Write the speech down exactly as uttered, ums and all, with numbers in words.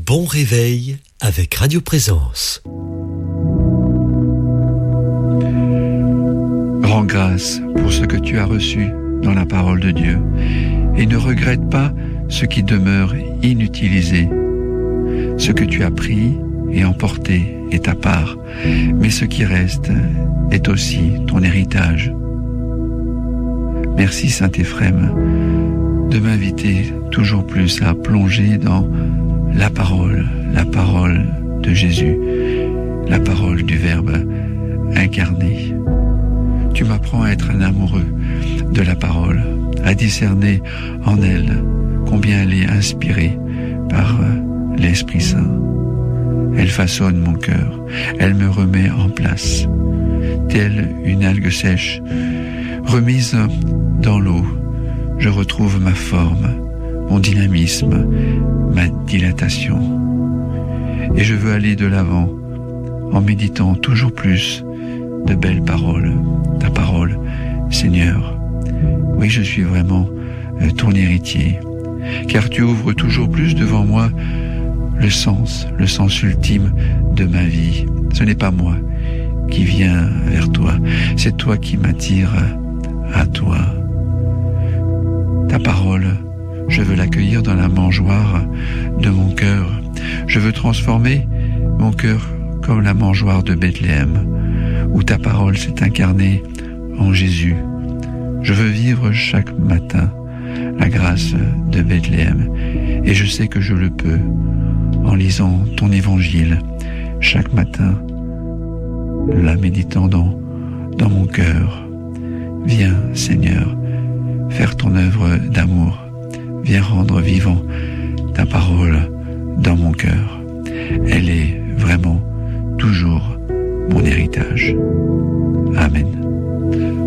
bon réveil avec Radio Présence. Rends grâce pour ce que tu as reçu dans la parole de Dieu et ne regrette pas ce qui demeure inutilisé. Ce que tu as pris et emporté est ta part, mais ce qui reste est aussi ton héritage. Merci Saint-Éphrem de m'inviter toujours plus à plonger dans la parole, la parole de Jésus, la parole du Verbe incarné. Tu m'apprends à être un amoureux de la parole, à discerner en elle combien elle est inspirée par l'Esprit Saint. Elle façonne mon cœur, elle me remet en place, telle une algue sèche, remise dans l'eau. Je retrouve ma forme, mon dynamisme, ma dilatation. Et je veux aller de l'avant en méditant toujours plus de belles paroles. Ta parole, Seigneur. Oui, je suis vraiment euh, ton héritier, car tu ouvres toujours plus devant moi le sens, le sens ultime de ma vie. Ce n'est pas moi qui viens vers toi, c'est toi qui m'attires à toi. Ta parole, je veux l'accueillir dans la mangeoire de mon cœur. Je veux transformer mon cœur comme la mangeoire de Bethléem, où ta parole s'est incarnée en Jésus. Je veux vivre chaque matin la grâce de Bethléem, et je sais que je le peux en lisant ton évangile chaque matin, la méditant dans, dans mon cœur. Viens, Seigneur, faire ton œuvre d'amour. Viens rendre vivant ta parole dans mon cœur. Elle est vraiment toujours mon héritage. Amen.